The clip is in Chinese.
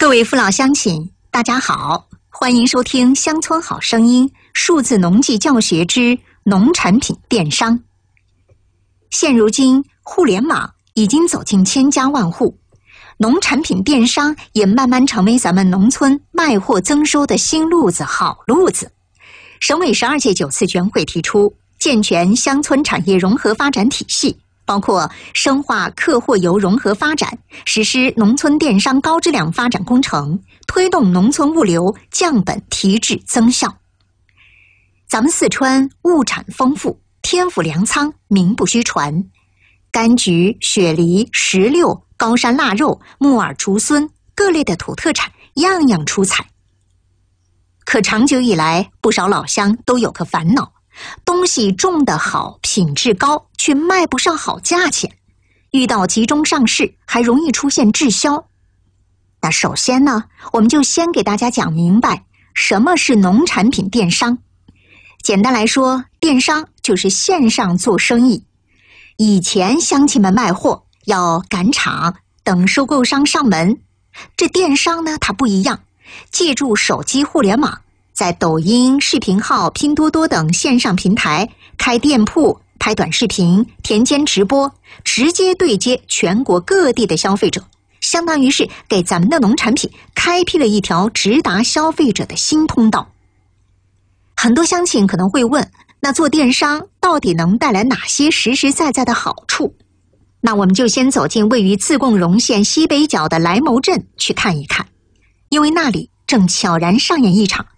各位父老乡亲，大家好，欢迎收听《乡村好声音》数字农技教学之农产品电商。现如今，互联网已经走进千家万户，农产品电商也慢慢成为咱们农村卖货增收的新路子、好路子。省委12届9次全会提出，健全乡村产业融合发展体系，包括深化客货游融合发展，实施农村电商高质量发展工程，推动农村物流降本提质增效。咱们四川物产丰富，天府粮仓名不虚传，柑橘、雪梨、石榴、高山腊肉、木耳、竹荪各类的土特产样样出彩。可长久以来，不少老乡都有个烦恼，东西种得好，品质高，却卖不上好价钱，遇到集中上市还容易出现滞销。那首先呢，我们就先给大家讲明白什么是农产品电商。简单来说，电商就是线上做生意。以前乡亲们卖货要赶场，等收购商上门，这电商呢，它不一样，借助手机互联网，在抖音、视频号、拼多多等线上平台开店铺、拍短视频、田间直播，直接对接全国各地的消费者，相当于是给咱们的农产品开辟了一条直达消费者的新通道。很多乡亲可能会问，那做电商到底能带来哪些实实在在的好处？那我们就先走进位于自贡荣县西北角的莱牟镇去看一看，因为那里正悄然上演一场